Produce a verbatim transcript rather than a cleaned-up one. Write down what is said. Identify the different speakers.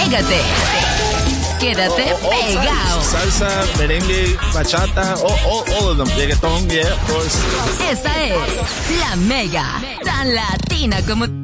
Speaker 1: Pégate. Quédate
Speaker 2: oh, oh,
Speaker 1: pegado.
Speaker 2: Salsa, merengue, bachata, oh, oh, all of them. Reggaeton, yeah, of course.
Speaker 1: Esta es la Mega, tan latina como